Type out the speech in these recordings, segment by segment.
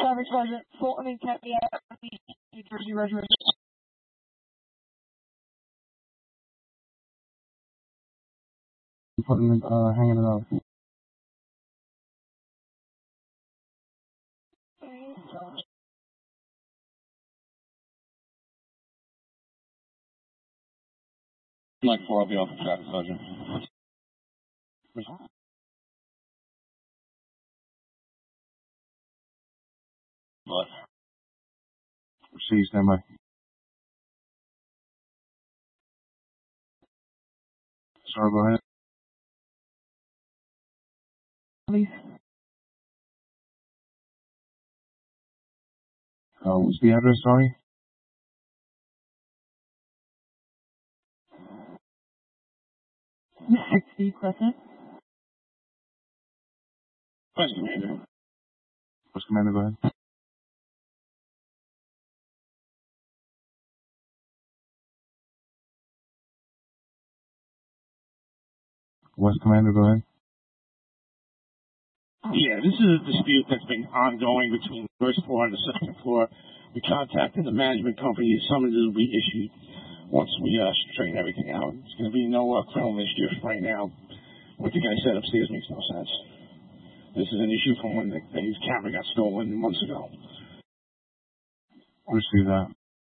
Savage Sergeant Fulton and Kent New Jersey Regiment. Putting hanging it up. Mike 4, I'll be off the traffic, Sergeant. What? See you, stand by. Sorry, go ahead. Please. What's the address, sorry? Miss 60 Crescent. West Commander. West Commander, go ahead. West Commander, go ahead. Yeah, this is a dispute that's been ongoing between the first floor and the second floor. We contacted the management company. Summonses will be issued once we straighten everything out. It's going to be no criminal mischief right now. What the guy said upstairs makes no sense. This is an issue from when his camera got stolen months ago. Receive that.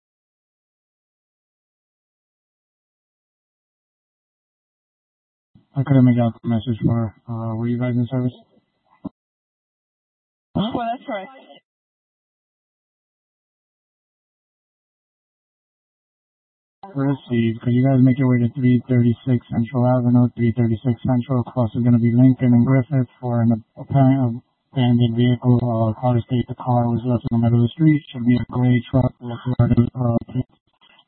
I couldn't make out the message for her. Were you guys in service? Well, that's right. Received. Could you guys make your way to 336 Central Avenue? 336 Central. Across is going to be Lincoln and Griffith for an apparent abandoned vehicle. Carter State, the car was left in the middle of the street. Should be a gray truck with